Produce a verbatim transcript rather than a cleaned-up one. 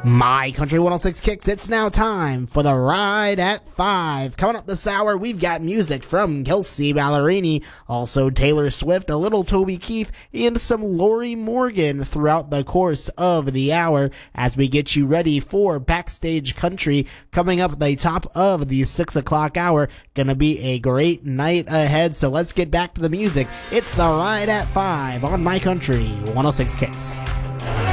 My Country one oh six Kicks, it's now time for the Ride at five. Coming up this hour, we've got music from Kelsea Ballerini, also Taylor Swift, a little Toby Keith, and some Lori Morgan throughout the course of the hour as we get you ready for Backstage Country. Coming up at the top of the six o'clock hour, gonna be a great night ahead, so let's get back to the music. It's the Ride at five on My Country one oh six Kicks.